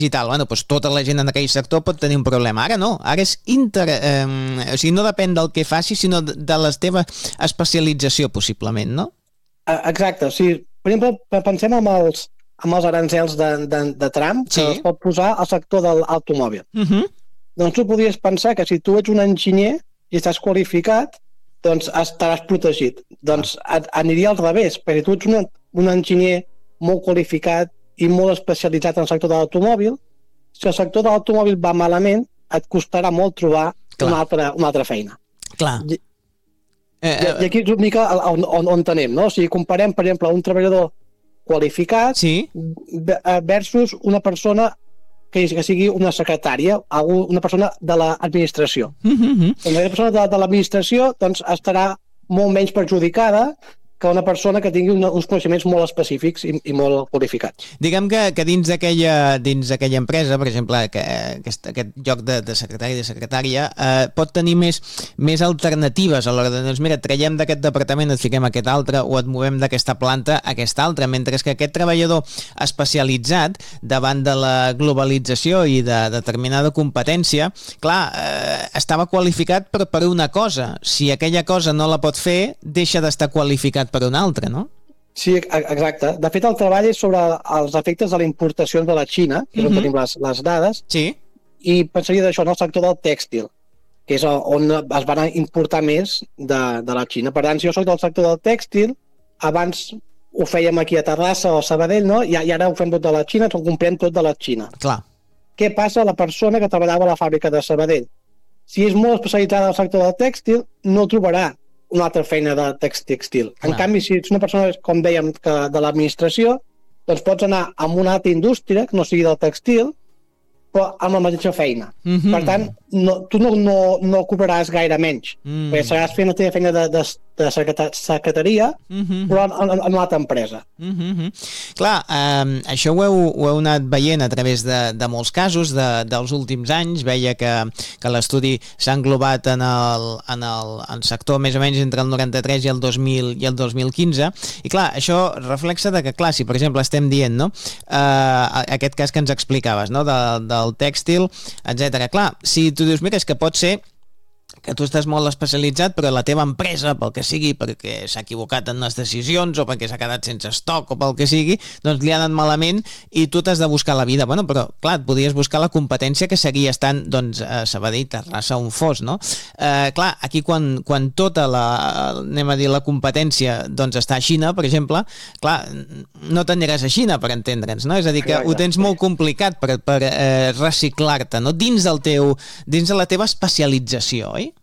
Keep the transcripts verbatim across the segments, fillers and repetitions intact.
digital, bueno, doncs tota la gent en aquell sector pot tenir un problema. Ara no, ara és inter... Eh, o sigui, no depèn del que facis, sinó de la teva especialització, possiblement, no? Exacte, o sigui, per exemple, pensem en els, en els arancels de, de, de Trump, que sí. Es pot posar al sector de l'automòbil. Uh-huh. Doncs tu podries pensar que si tu ets un enginyer i estàs qualificat, doncs estaràs protegit. Doncs ah. aniria al revés, perquè tu ets un, un enginyer molt qualificat i molt especialitzat en el sector de l'automòbil, si el sector de l'automòbil va malament, et costarà molt trobar una altra, una altra feina. Clar. I, eh, i, i aquí és una mica on, on, on tenem, no? O sigui, comparem, per exemple, un treballador qualificat sí. versus una persona que, que sigui una secretària, una persona de l'administració. Mm-hmm. Doncs una persona de, de l'administració doncs, estarà molt menys perjudicada que una persona que tingui una, uns coneixements molt específics i, i molt qualificats. Diguem que, que dins d'aquella dins d'aquella empresa, per exemple, que aquest, aquest lloc de, de secretari de secretària, eh, pot tenir més, més alternatives a l'hora de, doncs mira, traiem d'aquest departament, et fiquem aquest altre, o et movem d'aquesta planta a aquesta altra, mentre que aquest treballador especialitzat davant de la globalització i de determinada competència, clar, eh, estava qualificat per, per una cosa. Si aquella cosa no la pot fer, deixa d'estar qualificat per una altra, no? Sí, exacte. De fet, el treball és sobre els efectes de la importació de la Xina, que és on uh-huh. tenim les, les dades, sí. I pensaria d'això en el sector del tèxtil, que és on es van importar més de, de la Xina. Per tant, si jo soc del sector del tèxtil, abans ho fèiem aquí a Terrassa o a Sabadell, no? I, i ara ho fem tot de la Xina, ens ho comprem tot de la Xina. Clar. Què passa a la persona que treballava a la fàbrica de Sabadell? Si és molt especialitzada al sector del tèxtil, no trobarà una altra feina de textil. En canvi, si ets una persona, com dèiem, que de l'administració, doncs pots anar a una altra indústria, que no sigui del textil, però amb la mateixa feina. Mm-hmm. Per tant, no, tu no, no, no cobraràs gaire menys, mm. perquè estaràs fent la teva feina de, de, de secretaria, mm-hmm. però en, en una altra empresa. Mm-hmm. Clar, eh, això ho heu, ho heu anat veient a través de, de molts casos de, dels últims anys. Veia que, que l'estudi s'ha englobat en el, en el en sector més o menys entre el noranta-tres i el dos mil i el dos mil quinze, i clar, això reflexa de que, clar, si per exemple estem dient, no, eh, aquest cas que ens explicaves, no, de, del tèxtil, etcètera. Clar, si tu dius, mira, és que pot ser que tu estàs molt especialitzat, però la teva empresa, pel que sigui, perquè s'ha equivocat en les decisions o perquè s'ha quedat sense estoc o pel que sigui, doncs li ha anat malament i tu t'has de buscar la vida. Bueno, però clar, et podies buscar la competència que seguia estant, doncs, a Sabadell, Terrassa, on fos, no? Eh, clar, aquí quan, quan tota la, anem a dir, la competència doncs està a Xina, per exemple, clar, no t'aniràs a Xina, per entendre'ns, no? És a dir, que ho tens molt complicat per, per eh, reciclar-te, no? Dins del teu, dins de la teva especialització, oi?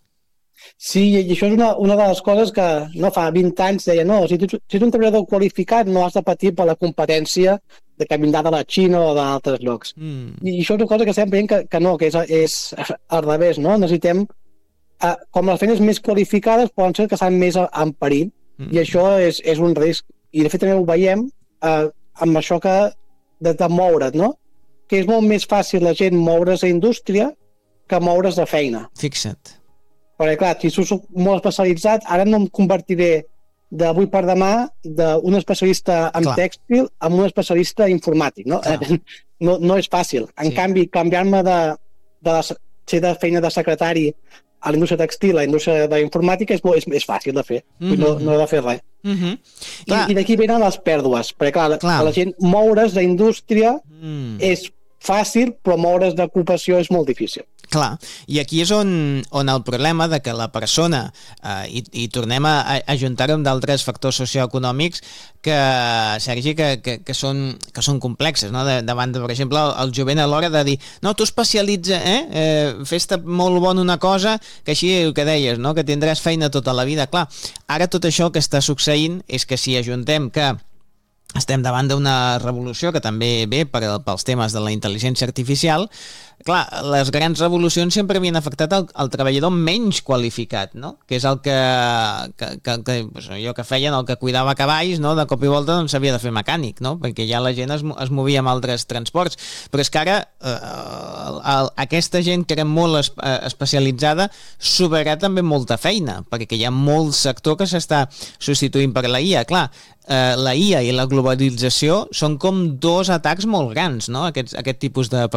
Sí, i això és una, una de les coses que no fa vint anys deia, no, si, tu, si ets un treballador qualificat no has de patir per la competència de que vindrà de la Xina o d'altres llocs. Mm. I això és una cosa que estem veient que, que no, que és, és al revés, no? Necessitem, eh, com les feines més qualificades poden ser que estan més en perill, mm. i això és, és un risc. I de fet també ho veiem eh, amb això que de, de moure't, no? Que és molt més fàcil la gent moure's a indústria que moure's de feina. Fixa't. Perquè, clar, si soc molt especialitzat, ara no em convertiré d'avui per demà d'un especialista en clar. Tèxtil a un especialista informàtic, no? No, no és fàcil. En sí. canvi, canviar-me de, de ser de feina de secretari a la indústria tèxtil, a la indústria d'informàtica, és, és, és fàcil de fer. Mm-hmm. No, no he de fer res. Mm-hmm. I, I d'aquí venen les pèrdues. Perquè, clar, clar. la gent moure's d'indústria mm. és fàcil, però moure's d'ocupació és molt difícil. Clar, i aquí és on, on el problema de que la persona, eh, i, i tornem a, a ajuntar-ho amb d'altres factors socioeconòmics que, Sergi, que, que, que, són, que són complexes, no? De, davant, de, per exemple, el, el jovent a l'hora de dir no, tu especialitza, eh? eh fes-te molt bon una cosa, que així el que deies, no? Que tindràs feina tota la vida. Clar, ara tot això que està succeint és que si ajuntem que estem davant d'una revolució que també ve per, pels temes de la intel·ligència artificial. Clar, les grans revolucions sempre havien afectat el, el treballador menys qualificat, no? Que és el que, que, que, que pues, allò que feien, el que cuidava cavalls, no? De cop i volta doncs s'havia de fer mecànic, no? Perquè ja la gent es, es movia amb altres transports. Però és que ara eh, el, el, aquesta gent que era molt es, eh, especialitzada sobrarà també molta feina, perquè hi ha molt sector que s'està substituint per la I A. Clar, eh, la I A i la globalització globalització són com dos atacs molt grans, no? Aquest, aquest tipus de